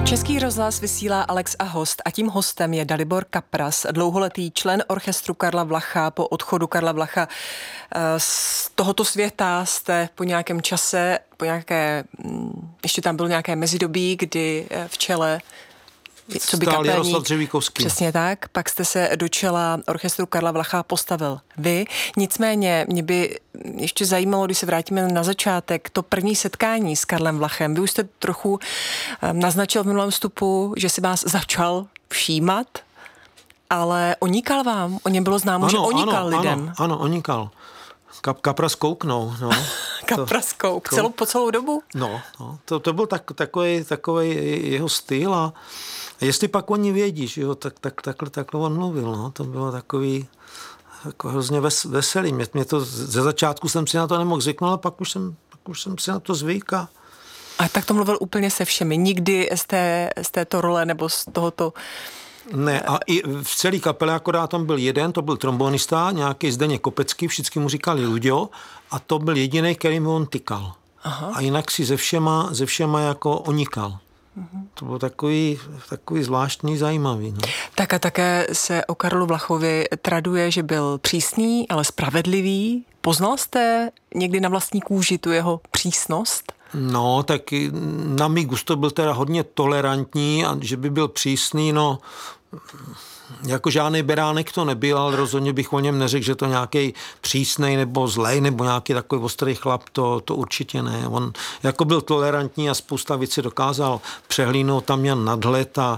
Český rozhlas vysílá Alex a host a tím hostem je Dalibor Kapras, dlouholetý člen orchestru Karla Vlacha. Po odchodu Karla Vlacha z tohoto světa jste po nějakém čase, ještě tam bylo nějaké mezidobí, kdy v čele co by kapelník, přesně tak, pak jste se do čela orchestru Karla Vlacha postavil vy. Nicméně mě by ještě zajímalo, když se vrátíme na začátek, to první setkání s Karlem Vlachem. Vy už jste trochu naznačil v minulém vstupu, že si vás začal všímat, ale onikal vám? O něm bylo známo, že onikal lidem. Ano, onikal. Kapras kouknou, no. Kapras kouk, po celou dobu? No, to byl takový jeho styl a jestli pak oni vědí, že jo, takhle on mluvil, no. To bylo takový jako hrozně veselý. Mě to ze začátku jsem si na to nemohl zvyknout, ale pak už jsem si na to zvyk. A tak to mluvil úplně se všemi. Nikdy z této role nebo z tohoto... Ne, a i v celé kapele akorát tam byl jeden, to byl trombonista, nějaký Zdeněk Kopecký, všichni mu říkali Luďo, a to byl jediný, který mu on tykal. Aha. A jinak si ze všema jako onikal. To bylo takový zvláštní, zajímavý. No. Tak a také se o Karlu Vlachovi traduje, že byl přísný, ale spravedlivý. Poznal jste někdy na vlastní kůži tu jeho přísnost? No, tak na mý gusto byl teda hodně tolerantní a že by byl přísný, no, jako žádný beránek to nebyl, ale rozhodně bych o něm neřekl, že to nějaký přísnej nebo zlej nebo nějaký takový ostrý chlap, to určitě ne. On jako byl tolerantní a spousta věcí dokázal přehlínout, tam měl nadhled a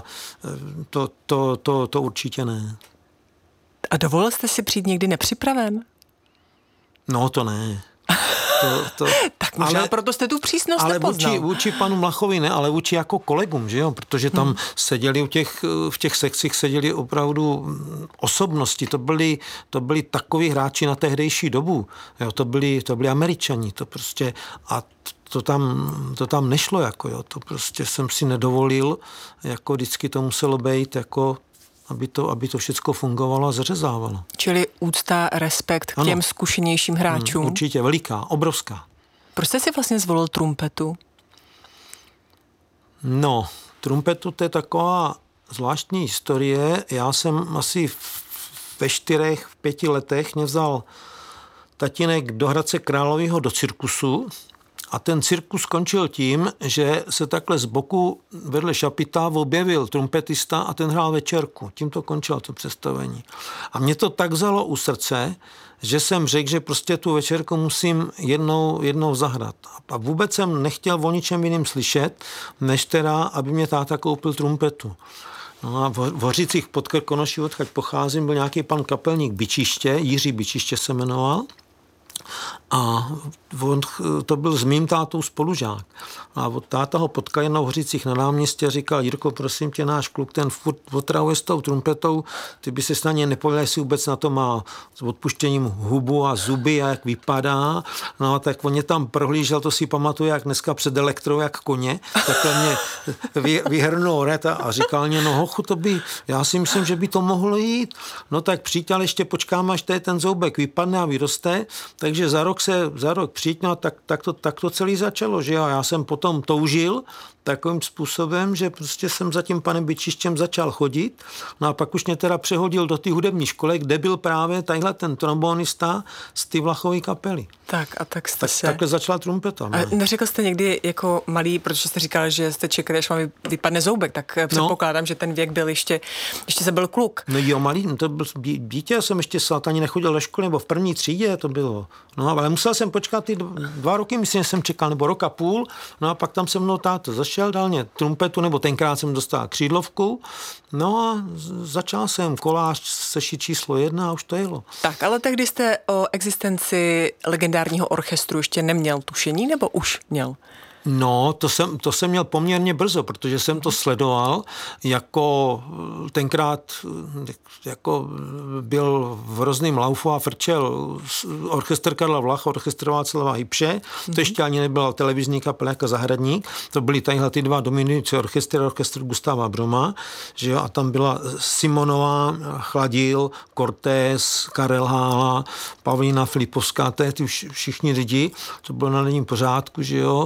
to určitě ne. A dovolil jste si přijít někdy nepřipraven? No, to ne. Tak možná proto jste tu přísnost nepoznal. Ale vůči panu Mlachovi ne, ale vůči jako kolegům, že jo, protože tam seděli v těch sekcích seděli opravdu osobnosti, to byli takoví hráči na tehdejší dobu, jo, to byli Američani, to prostě a to tam nešlo, jako jo, to prostě jsem si nedovolil, jako vždycky to muselo být jako aby to všecko fungovalo a zařezávalo. Čili úcta, respekt k těm zkušenějším hráčům. Určitě, veliká, obrovská. Proč jste si vlastně zvolil trumpetu? No, trumpetu to je taková zvláštní historie. Já jsem asi ve 5 letech mě vzal tatínek do Hradce Králové do cirkusu. A ten cirkus skončil tím, že se takhle z boku vedle šapita objevil trumpetista a ten hrál večerku. Tím to končilo to představení. A mě to tak vzalo u srdce, že jsem řekl, že prostě tu večerku musím jednou zahrát. A vůbec jsem nechtěl o ničem jiným slyšet, než teda, aby mě táta koupil trumpetu. No a v Hořicích pod Krkonoší, odkud pocházím, byl nějaký pan kapelník Bičiště, Jiří Bičiště se jmenoval. A on, to byl s mým tátou spolužák. A táta ho potkal jednou v Hořicích na náměstí a říkal: Jirko, prosím tě, náš kluk ten furt otravuje s tou trumpetou, ty by se na ně nepověděl, jestli vůbec na to má s odpuštěním hubu a zuby a jak vypadá. No a tak on mě tam prohlížel, to si pamatuje, jak dneska před elektrou, jak koně, takhle mě vyhrnul red a říkal mě: no hochu, já si myslím, že by to mohlo jít. No tak přijď, ale ještě počkám, až ten zoubek vypadne a vyroste, takže za rok přijď, no, tak to celý začalo, že jo? Já jsem potom toužil takovým způsobem, že prostě jsem za tím panem Bičištěm začal chodit, no a pak už mě teda přehodil do té hudební školy, kde byl právě tadyhle ten trombonista z té Vlachovy kapely. Tak jste se... Takhle začala trumpeta. A neřekl jste někdy jako malý, protože jste říkal, že jste čekali, až vám vypadne zoubek, tak předpokládám, že ten věk byl ještě se byl kluk. No jo, malý, no to byl dítě, já jsem ještě ani nechodil do školy, nebo v první třídě to bylo. No ale musel jsem počkat ty 2 roky, myslím, že jsem čekal, nebo rok a půl, no a pak tam se mnou táta zašel, dal mě trumpetu, nebo tenkrát jsem dostal křídlovku, no a začal jsem kolář sešit číslo 1 a už to jelo. Tak, ale tehdy jste o existenci legendárního orchestru ještě neměl tušení, nebo už měl? No, to jsem měl poměrně brzo, protože jsem to sledoval, jako tenkrát jako byl v Hrozným laufu a frčel orchestr Karla Vlacha, orchestr Václava Hybše, to ještě ani nebyla televizní kapela jako Zahradník, to byly tadyhle ty 2 dominující orchestr Gustáva Broma, že jo, a tam byla Simonová, Chladil, Cortés, Karel Hála, Pavlína Filipovská, ty všichni lidi, to bylo na denním pořádku, že jo,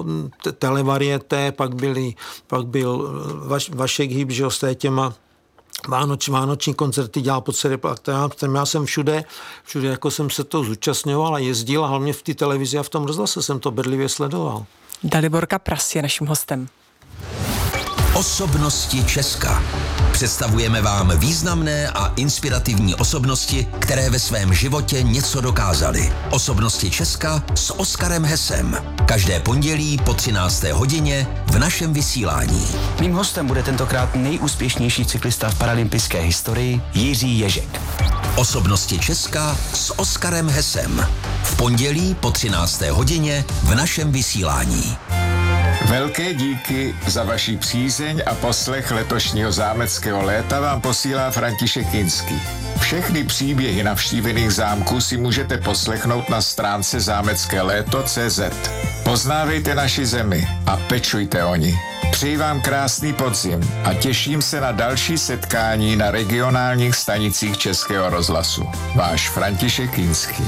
televarieté, pak byl Vašek Hýb, že s těma vánoční koncerty dělal po celé, já jsem všude jako jsem se to zúčastňoval a jezdil a hlavně v té televizi a v tom rozhlase jsem to bedlivě sledoval. Dalibor Kapras je naším hostem. Osobnosti Česka. Představujeme vám významné a inspirativní osobnosti, které ve svém životě něco dokázaly. Osobnosti Česka s Oskarem Hesem. Každé pondělí po 13. hodině v našem vysílání. Mým hostem bude tentokrát nejúspěšnější cyklista v paralympijské historii Jiří Ježek. Osobnosti Česka s Oskarem Hesem. V pondělí po 13. hodině v našem vysílání. Velké díky za vaši přízeň a poslech letošního zámeckého léta vám posílá František Kinský. Všechny příběhy navštívených zámků si můžete poslechnout na stránce zámeckéléto.cz. Poznávejte naši zemi a pečujte o ní. Přeji vám krásný podzim a těším se na další setkání na regionálních stanicích Českého rozhlasu. Váš František Kinský.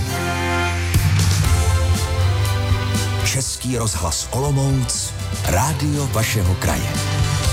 Český rozhlas Olomouc, rádio vašeho kraje.